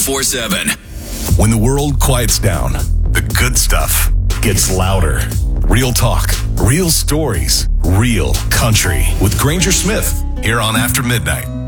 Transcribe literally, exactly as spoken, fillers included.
four seven. When the world quiets down, the good stuff gets louder. Real talk, real stories, real country with Granger Smith here on After Midnight.